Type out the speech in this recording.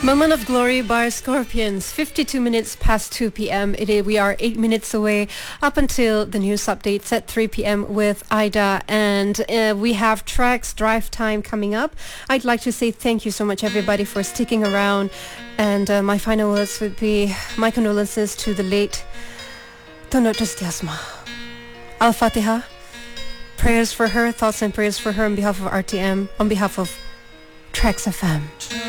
Moment of Glory by Scorpions, 52 minutes past 2 p.m. We are 8 minutes away up until the news updates at 3 p.m. with Ida, and we have Tracks Drive Time coming up. I'd like to say thank you so much everybody for sticking around, and my final words would be my condolences to the late Tonot Jasma. Al-Fatiha. Prayers for her, thoughts and prayers for her on behalf of RTM, on behalf of Tracks FM.